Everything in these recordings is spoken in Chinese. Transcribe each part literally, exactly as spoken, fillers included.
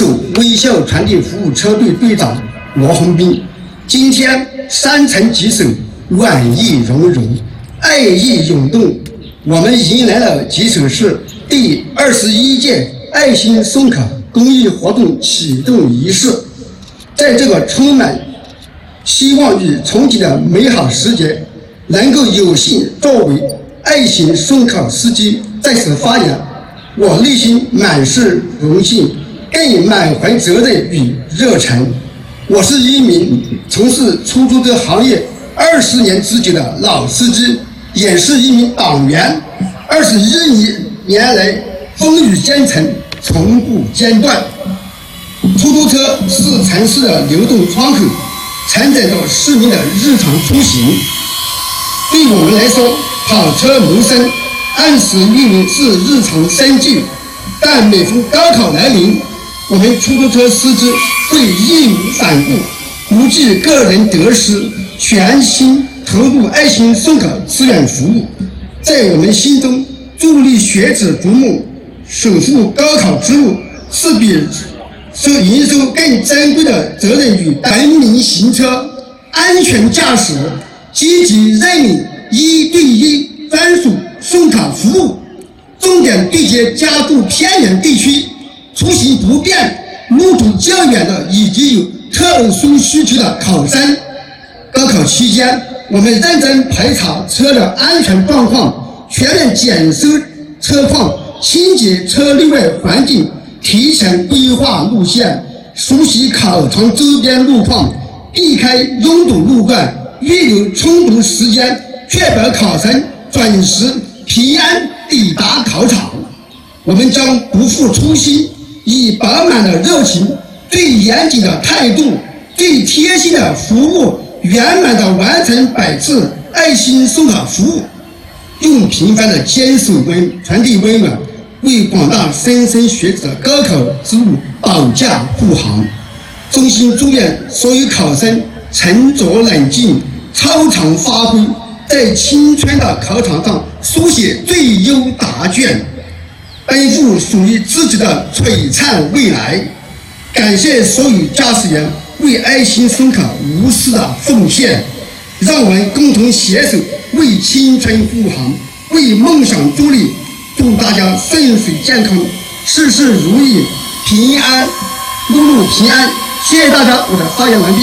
手微笑传递服务车队队长罗红斌。今天山城棘手，暖意融融，爱意涌动，我们迎来了棘手市第二十一届爱心送卡公益活动启动仪式。在这个充满希望与憧憬的美好时节，能够有幸作为爱心送卡司机在此发言，我内心满是荣幸，更满怀责任与热忱。我是一名从事出租车行业二十年之久的老司机，也是一名党员。二十一年来风雨兼程，从不间断。出租车是城市的流动窗口，承载着市民的日常出行。对我们来说，跑车谋生，按时运营是日常生计。但每逢高考来临，我们出租车司机会义无反顾，不计个人得失，全心投入爱心送卡志愿服务。在我们心中，助力学子逐梦，守护高考之路，是比收营收更珍贵的责任与文明行车、安全驾驶、积极认领一对一专属送卡服务，重点对接家住偏远地区、出行不便、路途较远的以及有特殊需求的考生。高考期间，我们认真排查车辆安全状况，全面检收车况，清洁车内外环境，提前规划路线，熟悉考场周边路况，避开拥堵路段，预留充足时间，确保考生准时平安抵达考场。我们将不负初心，以饱满的热情、最严谨的态度、最贴心的服务，圆满地完成百次爱心送卡服务，用平凡的坚守温传递温暖，为广大莘莘学子的高考之路保驾护航。衷心祝愿所有考生沉着冷静，超常发挥，在青春的考场上书写最优答卷，奔赴属于自己的璀璨未来。感谢所有驾驶员为爱心送卡无私的奉献，让我们共同携手为青春护航，为梦想助力。祝大家顺水健康，事事如意，平安，路路平安。谢谢大家，我的发言完毕。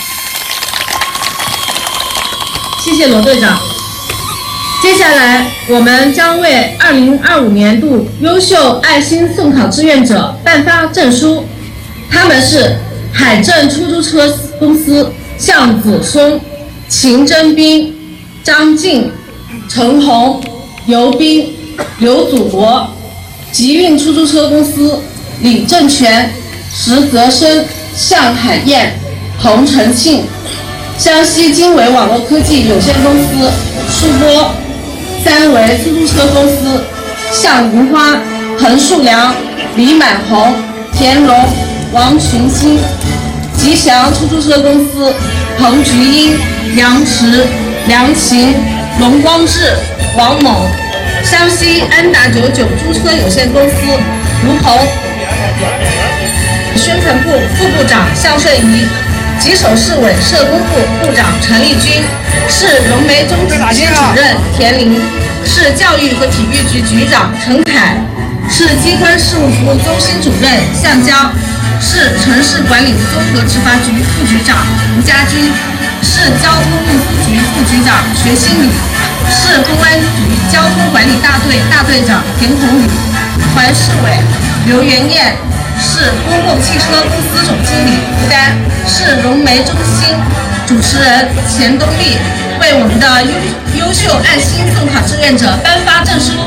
谢谢罗队长。接下来，我们将为二零二五年度优秀爱心送考志愿者颁发证书。他们是海政出租车公司向子松、秦真斌、张静、陈红、尤斌、刘祖国；集运出租车公司李正全、石泽生、向海燕、洪承庆；湘西经纬网络科技有限公司舒波；三维出租车公司向银花、彭树良、李满红、田龙、王群星；吉祥出租车公司彭菊英、杨池、梁琴、龙光志、王猛；湘西安达九九租车有限公司吴鹏；宣传部副部长向顺仪；吉首市委社工部部长陈丽君；市融媒中体局主任田林；市教育和体育局局长陈凯；市机关事务服务中心主任向娇；市城市管理综合执法局副局长吴家军；市交通运输局副局长学新宇；市公安局交通管理大队大队长田红宇；环市委刘元燕；市公共汽车公司总经理吴丹；市融媒中心主持人钱东丽，为我们的优优秀爱心送卡志愿者颁发证书。